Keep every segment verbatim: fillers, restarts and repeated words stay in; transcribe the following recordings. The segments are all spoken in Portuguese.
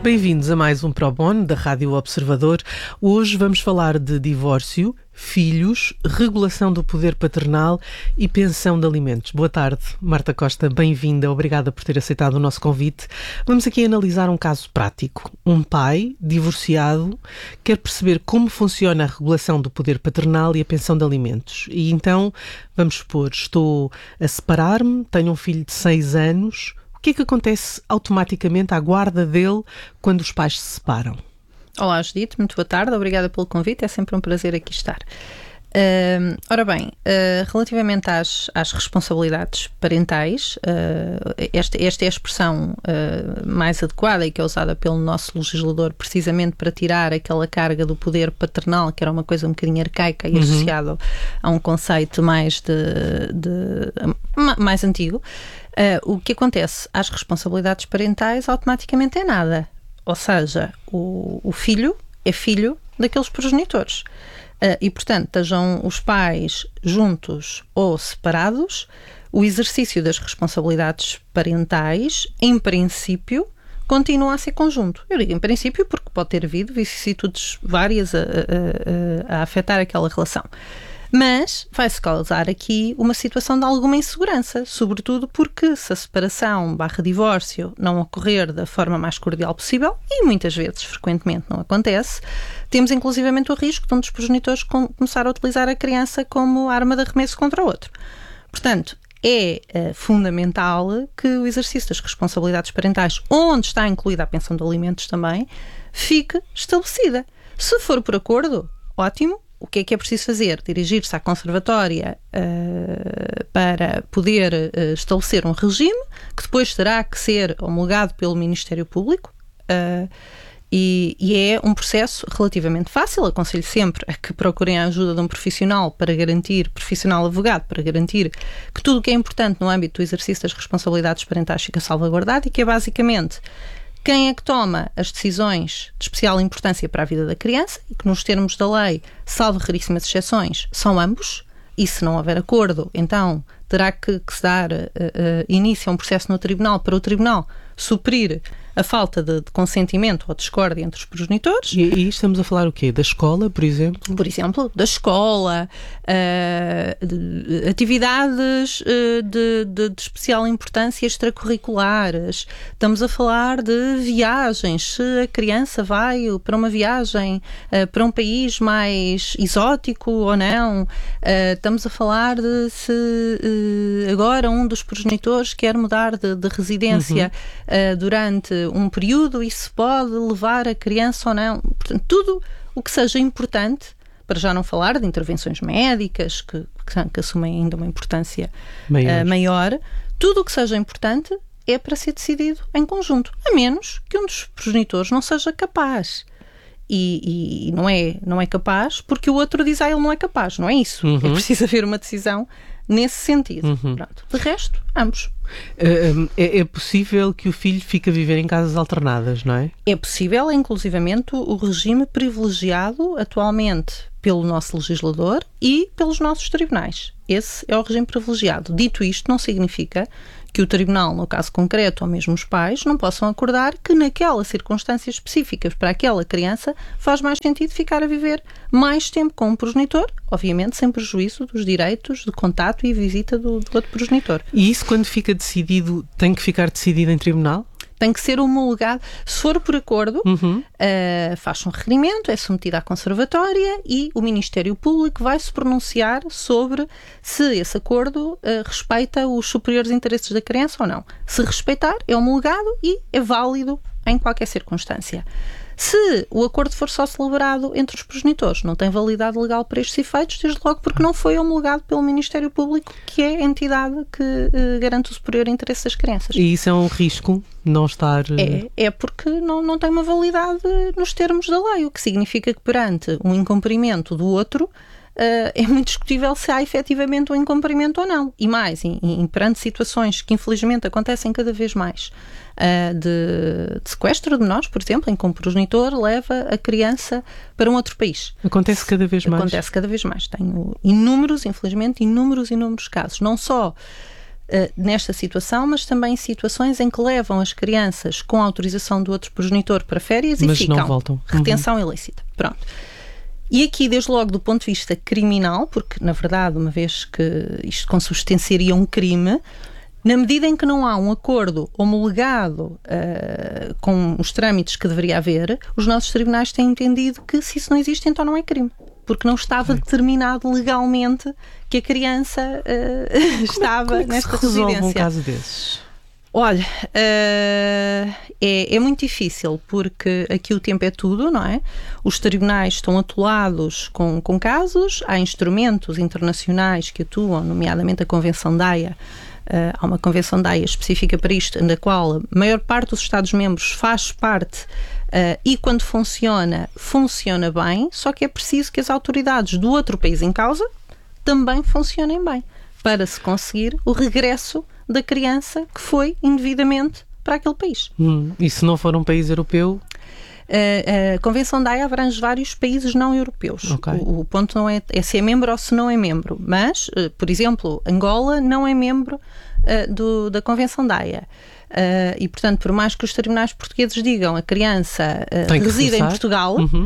Bem-vindos a mais um Pro Bono da Rádio Observador. Hoje vamos falar de divórcio, filhos, regulação do poder paternal e pensão de alimentos. Boa tarde, Marta Costa, bem-vinda, obrigada por ter aceitado o nosso convite. Vamos aqui analisar um caso prático. Um pai, divorciado, quer perceber como funciona a regulação do poder paternal e a pensão de alimentos. E então, vamos supor, estou a separar-me, tenho um filho de seis anos... O que é que acontece automaticamente à guarda dele quando os pais se separam? Olá, Judite, muito boa tarde, obrigada pelo convite, é sempre um prazer aqui estar. Uh, ora bem, uh, relativamente às, às responsabilidades parentais, uh, esta, esta é a expressão uh, mais adequada e que é usada pelo nosso legislador precisamente para tirar aquela carga do poder paternal, que era uma coisa um bocadinho arcaica e uhum. associado a um conceito mais, de, de, mais antigo. Uh, o que acontece às responsabilidades parentais automaticamente é nada. Ou seja, o, o filho é filho daqueles progenitores. Uh, e, portanto, estejam os pais juntos ou separados, o exercício das responsabilidades parentais, em princípio, continua a ser conjunto. Eu digo em princípio porque pode ter havido vicissitudes várias a, a, a, a afetar aquela relação. Mas vai-se causar aqui uma situação de alguma insegurança, sobretudo porque se a separação barra divórcio não ocorrer da forma mais cordial possível, e muitas vezes, frequentemente, não acontece, temos inclusivamente o risco de um dos progenitores começar a utilizar a criança como arma de arremesso contra o outro. Portanto, é uh, fundamental que o exercício das responsabilidades parentais, onde está incluída a pensão de alimentos também, fique estabelecida. Se for por acordo, ótimo. O que é que é preciso fazer? Dirigir-se à conservatória uh, para poder uh, estabelecer um regime que depois terá que ser homologado pelo Ministério Público uh, e, e é um processo relativamente fácil. Aconselho sempre a que procurem a ajuda de um profissional para garantir, profissional advogado, para garantir que tudo o que é importante no âmbito do exercício das responsabilidades parentais fica salvaguardado e que é basicamente quem é que toma as decisões de especial importância para a vida da criança e que, nos termos da lei, salvo raríssimas exceções, são ambos. E se não houver acordo, então terá que, que se dar uh, uh, início a um processo no tribunal para o tribunal suprir a falta de, de consentimento ou discórdia entre os progenitores. E, e estamos a falar o quê? Da escola, por exemplo? Por exemplo, da escola, uh, de, atividades uh, de, de, de especial importância extracurriculares. Estamos a falar de viagens. Se a criança vai para uma viagem uh, para um país mais exótico ou não. Uh, estamos a falar de se uh, agora um dos progenitores quer mudar de, de residência uhum. uh, durante um período e se pode levar a criança ou não. Portanto, tudo o que seja importante, para já não falar de intervenções médicas que, que, que assumem ainda uma importância uh, maior, tudo o que seja importante é para ser decidido em conjunto, a menos que um dos progenitores não seja capaz. E, e não, é, não é capaz porque o outro diz, ah, ele não é capaz. Não é isso. Uhum. É preciso haver uma decisão nesse sentido. Uhum. Pronto. De resto, ambos. Uh, é, é possível que o filho fique a viver em casas alternadas, não é? É possível, é inclusivamente o regime privilegiado atualmente pelo nosso legislador e pelos nossos tribunais. Esse é o regime privilegiado. Dito isto, não significa que o tribunal, no caso concreto, ou mesmo os pais, não possam acordar que naquelas circunstâncias específicas para aquela criança faz mais sentido ficar a viver mais tempo com um progenitor, obviamente sem prejuízo dos direitos de contato e visita do, do outro progenitor. E isso, quando fica decidido, tem que ficar decidido em tribunal? Tem que ser homologado. Se for por acordo, uhum. uh, faz um requerimento, é submetido à conservatória e o Ministério Público vai se pronunciar sobre se esse acordo uh, respeita os superiores interesses da criança ou não. Se respeitar, é homologado e é válido em qualquer circunstância. Se o acordo for só celebrado entre os progenitores, não tem validade legal para estes efeitos, desde logo porque não foi homologado pelo Ministério Público, que é a entidade que uh, garante o superior interesse das crianças. E isso é um risco, não estar... Uh... É, é porque não, não tem uma validade nos termos da lei, o que significa que perante um incumprimento do outro, Uh, é muito discutível se há efetivamente um incumprimento ou não. E mais, em, em, perante situações que infelizmente acontecem cada vez mais, uh, de, de sequestro de menores, por exemplo, em que um progenitor leva a criança para um outro país. Acontece cada vez mais? Acontece cada vez mais. Tenho inúmeros, infelizmente, inúmeros, inúmeros casos. Não só Uh, nesta situação, mas também situações em que levam as crianças com a autorização do outro progenitor para férias mas e ficam. Não voltam. Retenção uhum. ilícita. Pronto. E aqui, desde logo, do ponto de vista criminal, porque, na verdade, uma vez que isto consubstanciaria um crime, na medida em que não há um acordo homologado uh, com os trâmites que deveria haver, os nossos tribunais têm entendido que, se isso não existe, então não é crime. Porque não estava determinado legalmente que a criança uh, estava como é que nesta se resolve residência. um caso desses? Olha, uh, é, é muito difícil porque aqui o tempo é tudo, não é? Os tribunais estão atolados com, com casos, há instrumentos internacionais que atuam, nomeadamente a Convenção da Haia. Uh, há uma Convenção da Haia específica para isto, na qual a maior parte dos Estados-membros faz parte. Uh, e quando funciona, funciona bem, só que é preciso que as autoridades do outro país em causa também funcionem bem, para se conseguir o regresso da criança que foi indevidamente para aquele país. Hum, e se não for um país europeu? Uh, a Convenção da Haia abrange vários países não europeus. Okay. O, o ponto não é, é se é membro ou se não é membro. Mas, uh, por exemplo, Angola não é membro uh, do, da Convenção da Haia. Uh, e, portanto, por mais que os tribunais portugueses digam a criança uh, reside em Portugal, uhum. uh,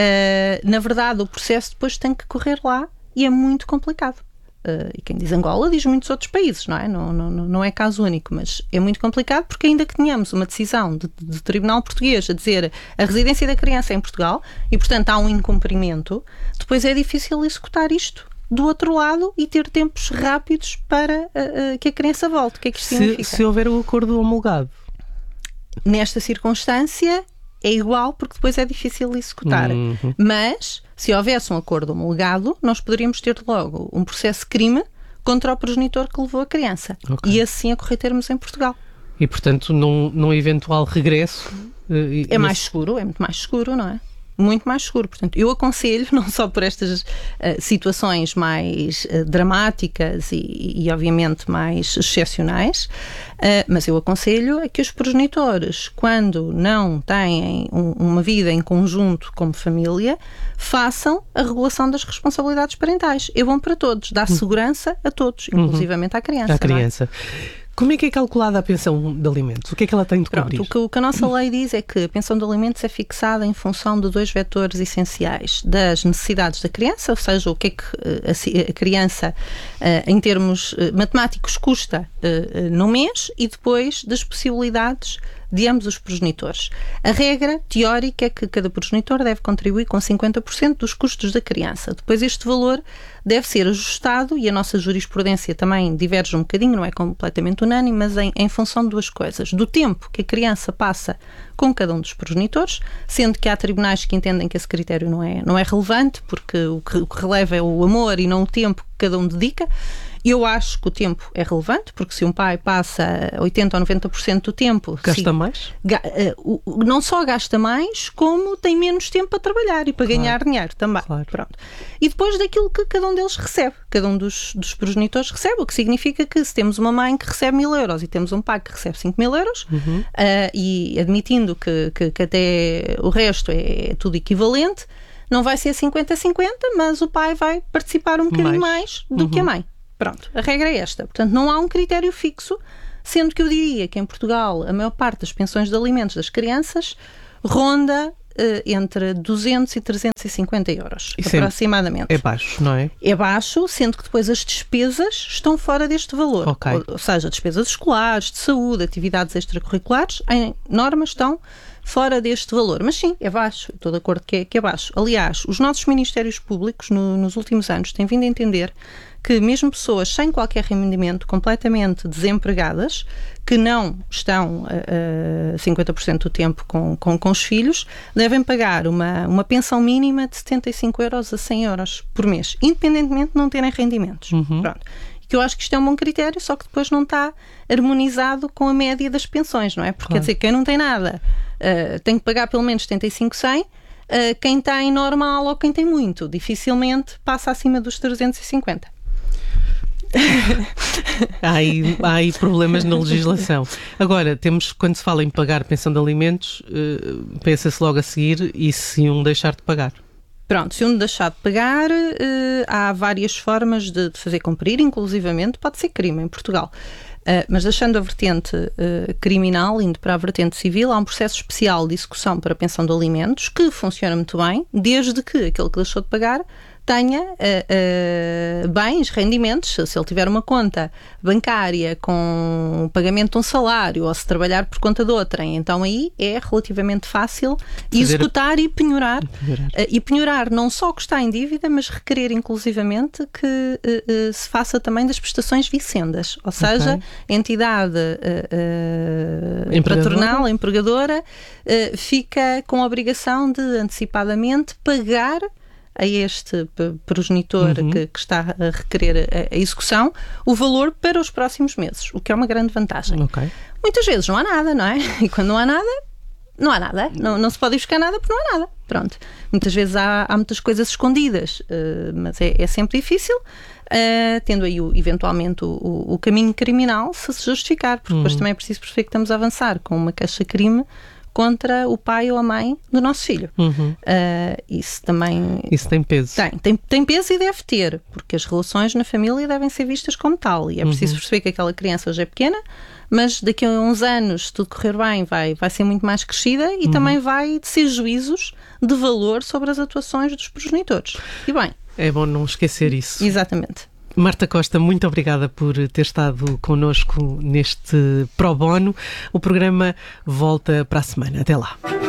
na verdade o processo depois tem que correr lá e é muito complicado. Uh, e quem diz Angola diz muitos outros países, não é? Não, não, não é caso único, mas é muito complicado porque ainda que tenhamos uma decisão de, de tribunal português a dizer a residência da criança é em Portugal e, portanto, há um incumprimento, depois é difícil executar isto do outro lado e ter tempos rápidos para uh, uh, que a criança volte. O que é que isto se, significa? Se houver o acordo homologado. Nesta circunstância é igual porque depois é difícil executar. Uhum. Mas, se houvesse um acordo homologado, nós poderíamos ter logo um processo de crime contra o progenitor que levou a criança. Okay. E assim a correr termos em Portugal. E, portanto, num, num eventual regresso... Uh, é mais seguro, é muito mais seguro, não é? Muito mais seguro. Portanto, eu aconselho, não só por estas uh, situações mais uh, dramáticas e, e, obviamente, mais excepcionais, uh, mas eu aconselho a que os progenitores, quando não têm um, uma vida em conjunto como família, façam a regulação das responsabilidades parentais. É bom para todos, dá segurança a todos, inclusivamente à criança. À criança. Como é que é calculada a pensão de alimentos? O que é que ela tem de cobrir? Pronto, o, que, o que a nossa lei diz é que a pensão de alimentos é fixada em função de dois vetores essenciais. Das necessidades da criança, ou seja, o que é que a, a criança, em termos matemáticos, custa no mês, e depois das possibilidades de ambos os progenitores. A regra teórica é que cada progenitor deve contribuir com cinquenta por cento dos custos da criança. Depois este valor deve ser ajustado, e a nossa jurisprudência também diverge um bocadinho, não é completamente unânime, mas em, em função de duas coisas. Do tempo que a criança passa com cada um dos progenitores, sendo que há tribunais que entendem que esse critério não é, não é relevante, porque o que, o que releva é o amor e não o tempo que cada um dedica. Eu acho que o tempo é relevante, porque se um pai passa oitenta ou noventa por cento do tempo... Gasta sim, mais? Ga, uh, uh, não só gasta mais, como tem menos tempo para trabalhar e para Claro. ganhar dinheiro também. Claro. Pronto. E depois daquilo que cada um deles recebe. Cada um dos, dos progenitores recebe, o que significa que se temos uma mãe que recebe mil euros e temos um pai que recebe cinco mil euros, Uhum. uh, e admitindo que, que, que até o resto é tudo equivalente, não vai ser cinquenta a cinquenta, mas o pai vai participar um bocadinho mais, mais do Uhum. que a mãe. Pronto, a regra é esta. Portanto, não há um critério fixo, sendo que eu diria que em Portugal a maior parte das pensões de alimentos das crianças ronda uh, entre duzentos e trezentos e cinquenta euros, Isso aproximadamente. É baixo, não é? É baixo, sendo que depois as despesas estão fora deste valor. Ok. Ou, ou seja, despesas escolares, de saúde, atividades extracurriculares, em norma estão fora deste valor. Mas sim, é baixo. Estou de acordo que é, que é baixo. Aliás, os nossos ministérios públicos no, nos últimos anos têm vindo a entender que mesmo pessoas sem qualquer rendimento, completamente desempregadas, que não estão a uh, cinquenta por cento do tempo com, com, com os filhos, devem pagar uma, uma pensão mínima de setenta e cinco euros a cem euros por mês, independentemente de não terem rendimentos. Uhum. Pronto. Que eu acho que isto é um bom critério, só que depois não está harmonizado com a média das pensões, não é? Porque, Claro. quer dizer, quem não tem nada uh, tem que pagar pelo menos setenta e cinco, cem, uh, quem tem normal ou quem tem muito, dificilmente passa acima dos trezentos e cinquenta. Há aí, há aí problemas na legislação. Agora, temos, quando se fala em pagar pensão de alimentos, uh, pensa-se logo a seguir, e se um deixar de pagar? Pronto, se um deixar de pagar, uh, há várias formas de, de fazer cumprir, inclusivamente pode ser crime em Portugal. Uh, mas deixando a vertente uh, criminal, indo para a vertente civil, há um processo especial de execução para a pensão de alimentos que funciona muito bem, desde que aquele que deixou de pagar tenha uh, uh, bens, rendimentos, se ele tiver uma conta bancária com o pagamento de um salário ou se trabalhar por conta de outrem, então aí é relativamente fácil Fazer executar a... e penhorar. penhorar. Uh, e penhorar não só o que está em dívida, mas requerer inclusivamente que uh, uh, se faça também das prestações vicendas, ou seja, okay. a entidade uh, uh, patronal, empregadora, uh, fica com a obrigação de antecipadamente pagar a este progenitor uhum. que, que está a requerer a, a execução, o valor para os próximos meses, o que é uma grande vantagem. Okay. Muitas vezes não há nada, não é? E quando não há nada, não há nada. Não, não se pode ir buscar nada porque não há nada. Pronto. Muitas vezes há, há muitas coisas escondidas, uh, mas é, é sempre difícil, uh, tendo aí o, eventualmente o, o, o caminho criminal se se justificar, porque uhum. depois também é preciso perceber que estamos a avançar com uma queixa-crime contra o pai ou a mãe do nosso filho. Uhum. Uh, isso também... Isso tem peso. Tem, tem, tem peso e deve ter, porque as relações na família devem ser vistas como tal. E é preciso uhum. perceber que aquela criança hoje é pequena, mas daqui a uns anos, se tudo correr bem, vai, vai ser muito mais crescida e uhum. também vai ser juízos de valor sobre as atuações dos progenitores. E bem... É bom não esquecer isso. Exatamente. Marta Costa, muito obrigada por ter estado connosco neste Pro Bono. O programa volta para a semana. Até lá.